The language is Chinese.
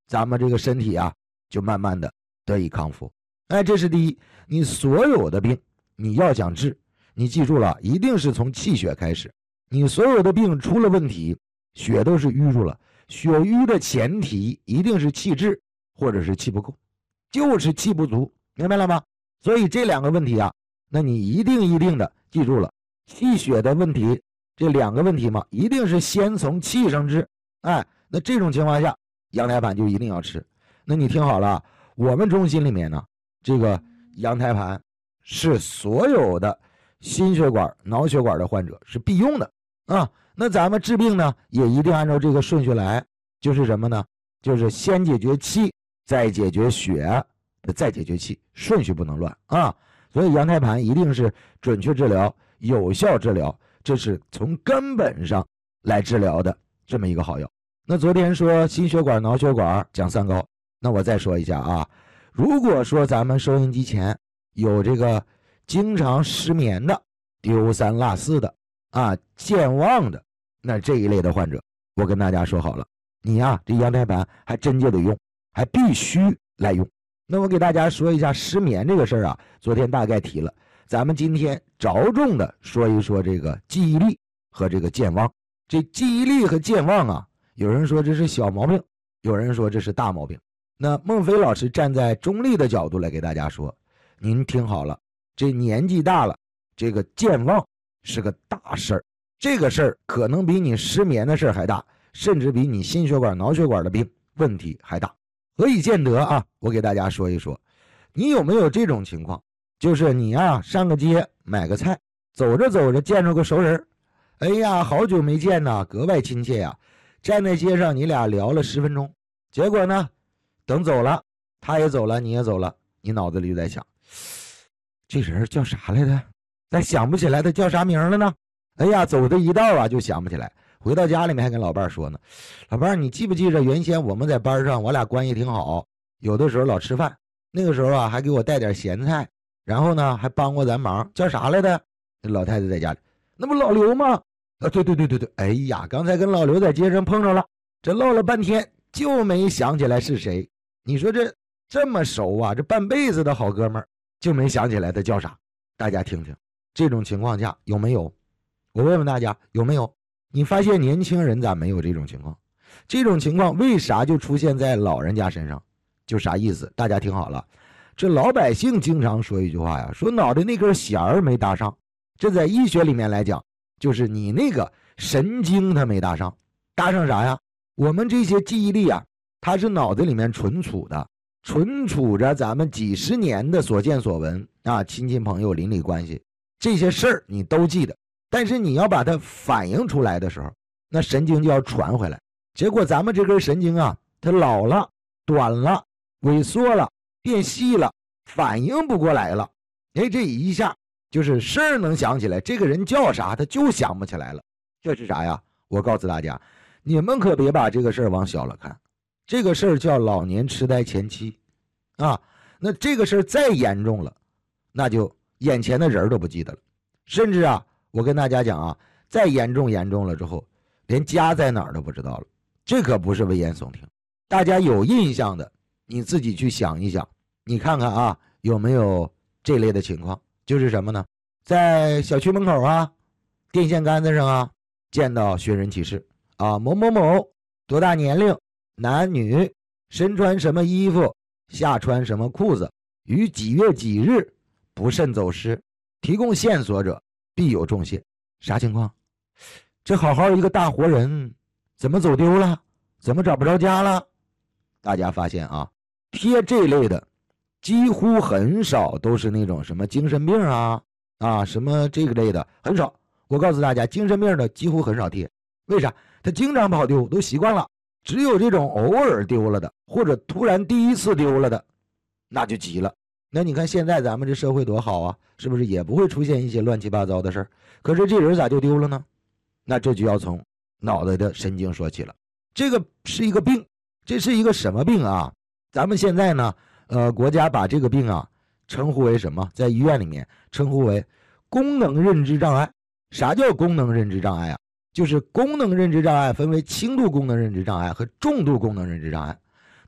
咱们这个身体啊就慢慢的得以康复。哎，这是第一。你所有的病你要想治，你记住了，一定是从气血开始。你所有的病出了问题，血都是淤住了，血瘀的前提一定是气滞或者是气不够，就是气不足，明白了吗？所以这两个问题啊，那你一定的记住了，气血的问题，这两个问题嘛，一定是先从气上治。哎，那这种情况下，羊胎盘就一定要吃。那你听好了，我们中心里面呢，这个羊胎盘是所有的心血管、脑血管的患者是必用的啊。那咱们治病呢，也一定按照这个顺序来，就是什么呢？就是先解决气，再解决血，再解决气，顺序不能乱啊。所以羊胎盘一定是准确治疗、有效治疗，这是从根本上来治疗的这么一个好药。那昨天说心血管、脑血管讲三高，那我再说一下啊。如果说咱们收音机前有这个经常失眠的、丢三落四的啊、健忘的，那这一类的患者，我跟大家说好了，你呀，这羊胎盘还真就得用，还必须来用。那我给大家说一下失眠这个事儿啊，昨天大概提了，咱们今天着重的说一说这个记忆力和这个健忘。这记忆力和健忘啊，有人说这是小毛病，有人说这是大毛病。那孟非老师站在中立的角度来给大家说，您听好了，这年纪大了，这个健忘是个大事儿，这个事儿可能比你失眠的事儿还大，甚至比你心血管、脑血管的病问题还大。何以见得啊？我给大家说一说，你有没有这种情况？就是你啊，上个街买个菜，走着走着见着个熟人，哎呀，好久没见呐，格外亲切呀。站在街上，你俩聊了10分钟，结果呢，等走了，他也走了，你也走了，你脑子里就在想，这人叫啥来着？咱想不起来他叫啥名了呢？哎呀，走这一道啊，就想不起来。回到家里面还跟老伴说呢，老伴你记不记着原先我们在班上我俩关系挺好，有的时候老吃饭，那个时候啊还给我带点咸菜，然后呢还帮过咱忙，叫啥来的？老太太在家里，那不老刘吗？对，哎呀，刚才跟老刘在街上碰着了，这唠了半天就没想起来是谁。你说这么熟啊，这半辈子的好哥们儿就没想起来他叫啥？大家听听，这种情况下有没有？我问问大家有没有？你发现年轻人咋没有这种情况？这种情况为啥就出现在老人家身上？就啥意思？大家听好了，这老百姓经常说一句话呀，说脑袋那根弦儿没搭上。这在医学里面来讲，就是你那个神经它没搭上。搭上啥呀？我们这些记忆力啊，它是脑子里面存储的，存储着咱们几十年的所见所闻啊，亲戚朋友邻里关系这些事儿你都记得。但是你要把它反映出来的时候，那神经就要传回来。结果咱们这根神经啊，它老了、短了、萎缩了、变细了，反应不过来了。哎，这一下就是事儿能想起来，这个人叫啥他就想不起来了。这是啥呀？我告诉大家，你们可别把这个事儿往小了看。这个事儿叫老年痴呆前期啊。那这个事儿再严重了，那就眼前的人都不记得了，甚至啊，我跟大家讲啊，再严重了之后，连家在哪儿都不知道了。这可不是危言耸听。大家有印象的，你自己去想一想，你看看啊，有没有这类的情况？就是什么呢？在小区门口啊，电线杆子上啊，见到寻人启事啊，某某某多大年龄，男女，身穿什么衣服，下穿什么裤子，于几月几日不慎走失，提供线索者必有重谢。啥情况？这好好一个大活人怎么走丢了？怎么找不着家了？大家发现啊，贴这类的几乎很少都是那种什么精神病啊什么这个类的，很少。我告诉大家，精神病的几乎很少贴。为啥？他经常跑丢，都习惯了。只有这种偶尔丢了的，或者突然第一次丢了的，那就急了。那你看现在咱们这社会多好啊，是不是也不会出现一些乱七八糟的事儿？可是这人咋就丢了呢？那这就要从脑袋的神经说起了。这个是一个病，这是一个什么病啊？咱们现在呢，国家把这个病啊称呼为什么？在医院里面称呼为功能认知障碍。啥叫功能认知障碍啊？就是功能认知障碍分为轻度功能认知障碍和重度功能认知障碍。